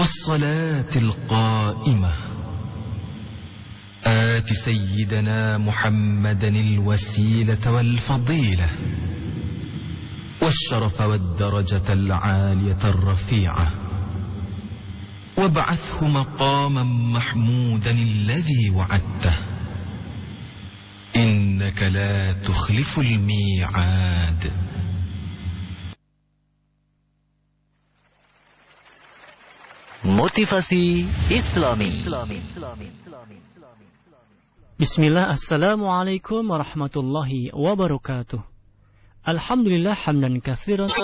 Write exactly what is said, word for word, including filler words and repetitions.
والصلاة القائمة آت سيدنا محمدا الوسيلة والفضيلة والشرف والدرجة العالية الرفيعة وابعثه مقاما محمودا الذي وعدته إنك لا تخلف الميعاد. Motivasi Islami. Bismillah, Assalamualaikum warahmatullahi wabarakatuh. Alhamdulillah hamdan katsiran